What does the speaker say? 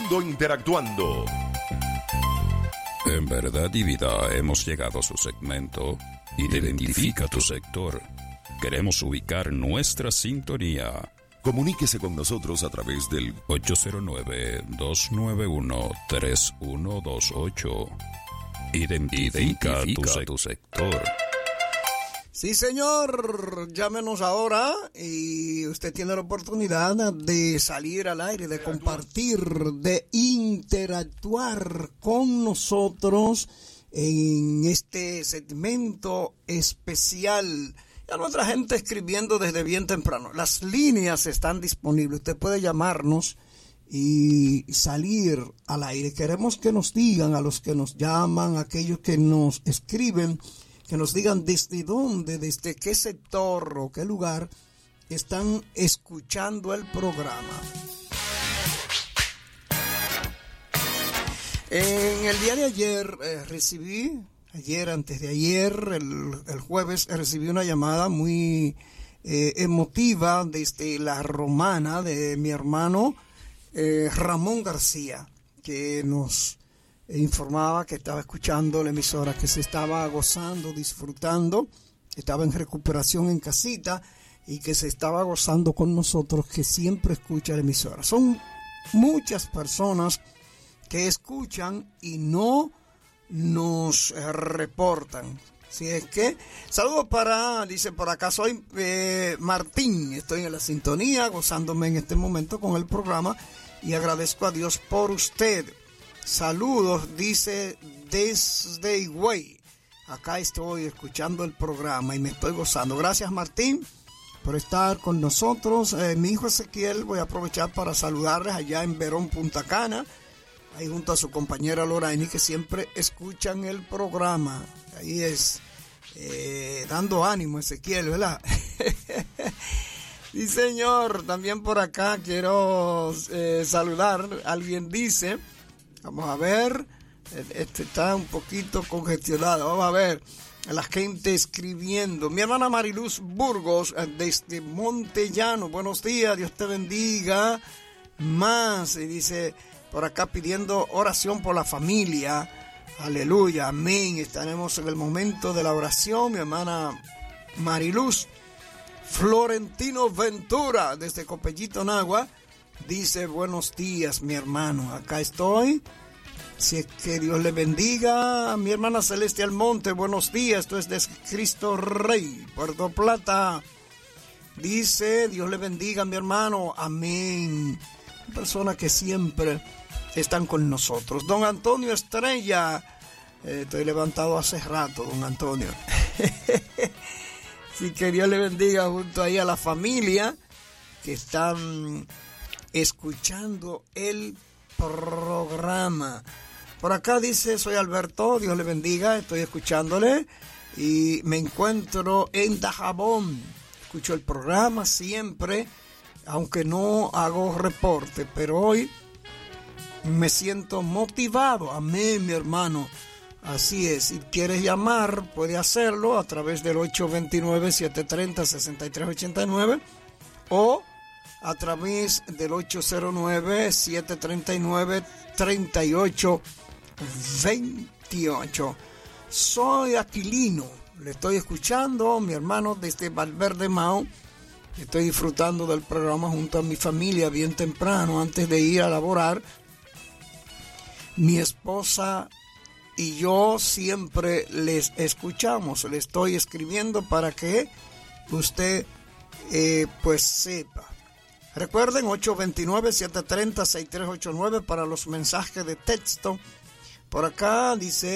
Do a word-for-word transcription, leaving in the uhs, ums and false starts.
Mundo Interactuando. En Verdad y Vida hemos llegado a su segmento Identifica tu sector. Queremos ubicar nuestra sintonía. Comuníquese con nosotros a través del ocho cero nueve, dos nueve uno, tres uno dos ocho. Identifica, Identifica tu, se- tu sector. Sí, señor, llámenos ahora y usted tiene la oportunidad de salir al aire, de compartir, de interactuar con nosotros en este segmento especial. Ya nuestra gente escribiendo desde bien temprano. Las líneas están disponibles. Usted puede llamarnos y salir al aire. Queremos que nos digan, a los que nos llaman, a aquellos que nos escriben, que nos digan desde dónde, desde qué sector o qué lugar están escuchando el programa. En el día de ayer eh, recibí, ayer, antes de ayer, el, el jueves, recibí una llamada muy eh, emotiva desde La Romana de mi hermano eh, Ramón García, que nos informaba que estaba escuchando la emisora, que se estaba gozando, disfrutando, estaba en recuperación en casita y que se estaba gozando con nosotros, que siempre escucha la emisora. Son muchas personas que escuchan y no nos reportan. Así es que, saludos para, dice por acá, soy eh, Martín, estoy en la sintonía, gozándome en este momento con el programa y agradezco a Dios por usted. Saludos, dice desde Higüey. Acá estoy escuchando el programa y me estoy gozando. Gracias, Martín, por estar con nosotros. Eh, mi hijo Ezequiel, voy a aprovechar para saludarles allá en Verón, Punta Cana, ahí junto a su compañera Loraini, que siempre escuchan el programa. Ahí es, eh, dando ánimo, Ezequiel, ¿verdad? Sí, señor. También por acá quiero eh, saludar. Alguien dice... Vamos a ver, este está un poquito congestionado. Vamos a ver, la gente escribiendo. Mi hermana Mariluz Burgos, desde Montellano. Buenos días, Dios te bendiga. Más, y dice por acá pidiendo oración por la familia. Aleluya, amén. Estaremos en el momento de la oración. Mi hermana Mariluz. Florentino Ventura, desde Copellito, Nagua. Dice, buenos días, mi hermano, acá estoy. Si es que Dios le bendiga. Mi hermana Celeste Almonte, buenos días, esto es de Cristo Rey, Puerto Plata. Dice, Dios le bendiga, mi hermano, amén. Personas que siempre están con nosotros. Don Antonio Estrella, eh, estoy levantado hace rato, don Antonio. Si que Dios le bendiga junto ahí a la familia que están escuchando el programa. Por acá dice, soy Alberto, Dios le bendiga, estoy escuchándole y me encuentro en Dajabón. Escucho el programa siempre, aunque no hago reporte, pero hoy me siento motivado. Amén, mi hermano. Así es, si quieres llamar, puede hacerlo a través del ocho dos nueve, siete tres cero, seis tres ocho nueve o a través del ocho cero nueve, siete tres nueve, tres ocho dos ocho. Soy Aquilino, le estoy escuchando, mi hermano, desde Valverde Mao. Estoy disfrutando del programa junto a mi familia bien temprano, antes de ir a laborar. Mi esposa y yo siempre les escuchamos, le estoy escribiendo para que usted eh, pues sepa. Recuerden, ocho dos nueve, siete tres cero, seis tres ocho nueve para los mensajes de texto. Por acá dice